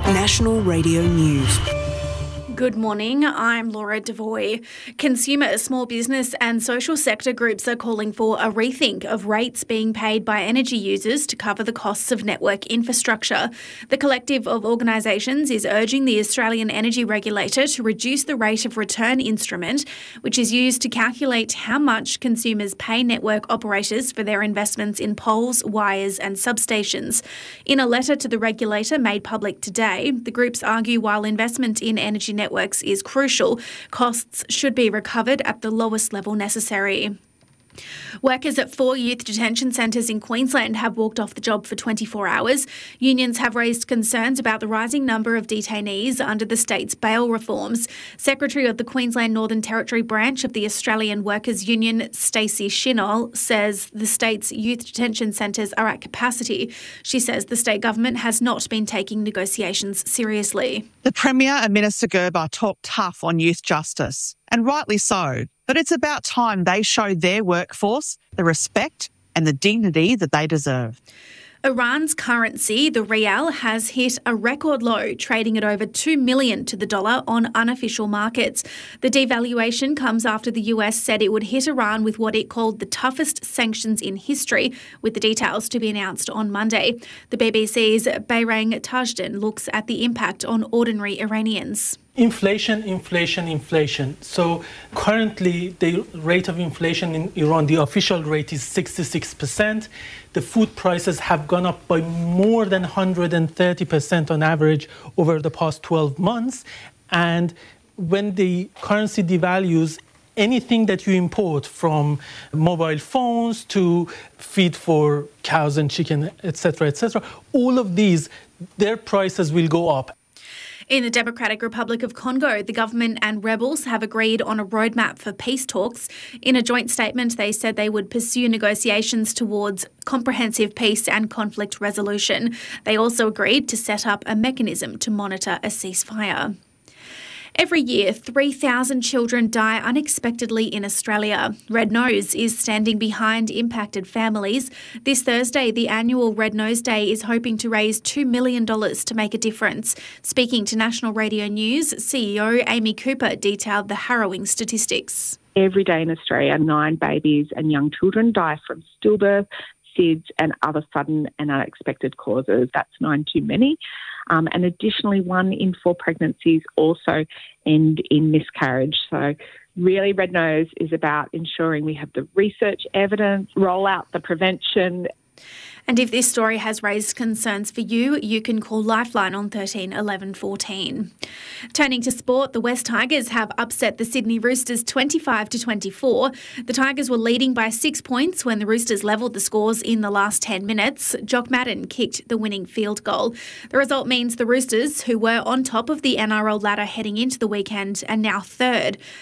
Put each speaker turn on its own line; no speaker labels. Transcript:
National Radio News.
Good morning, I'm Laura Devoy. Consumer, small business and social sector groups are calling for a rethink of rates being paid by energy users to cover the costs of network infrastructure. The collective of organisations is urging the Australian Energy Regulator to reduce the rate of return instrument, which is used to calculate how much consumers pay network operators for their investments in poles, wires and substations. In a letter to the regulator made public today, the groups argue while investment in energy networks is crucial, costs should be recovered at the lowest level necessary. Workers at 4 youth detention centres in Queensland have walked off the job for 24 hours. Unions have raised concerns about the rising number of detainees under the state's bail reforms. Secretary of the Queensland Northern Territory branch of the Australian Workers' Union, Stacey Shinol, says the state's youth detention centres are at capacity. She says the state government has not been taking negotiations seriously.
The Premier and Minister Gerber talked tough on youth justice, and rightly so. But it's about time they show their workforce the respect and the dignity that they deserve.
Iran's currency, the rial, has hit a record low, trading at over $2 million to the dollar on unofficial markets. The devaluation comes after the US said it would hit Iran with what it called the toughest sanctions in history, with the details to be announced on Monday. The BBC's Bayrang Tajden looks at the impact on ordinary Iranians.
Inflation. So currently the rate of inflation in Iran, the official rate is 66%. The food prices have gone up by more than 130% on average over the past 12 months. And when the currency devalues, anything that you import, from mobile phones to feed for cows and chicken, etc., all of these, their prices will go up.
In the Democratic Republic of Congo, the government and rebels have agreed on a roadmap for peace talks. In a joint statement, they said they would pursue negotiations towards comprehensive peace and conflict resolution. They also agreed to set up a mechanism to monitor a ceasefire. Every year, 3,000 children die unexpectedly in Australia. Red Nose is standing behind impacted families. This Thursday, the annual Red Nose Day is hoping to raise $2 million to make a difference. Speaking to National Radio News, CEO Amy Cooper detailed the harrowing statistics.
Every day in Australia, 9 babies and young children die from stillbirth, SIDS and other sudden and unexpected causes. That's 9 too many. And additionally, 1 in 4 pregnancies also end in miscarriage. So really, Red Nose is about ensuring we have the research evidence, roll out the prevention.
And if this story has raised concerns for you, you can call Lifeline on 13 11 14. Turning to sport, the West Tigers have upset the Sydney Roosters 25-24. The Tigers were leading by 6 points when the Roosters levelled the scores in the last 10 minutes. Jock Madden kicked the winning field goal. The result means the Roosters, who were on top of the NRL ladder heading into the weekend, are now third.